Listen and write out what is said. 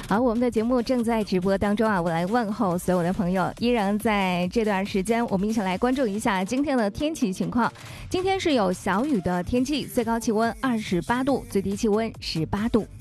好，我们的节目正在直播当中啊，我来问候所有的朋友。依然在这段时间，我们一起来关注一下今天的天气情况。今天是有小雨的天气，最高气温28度，最低气温18度。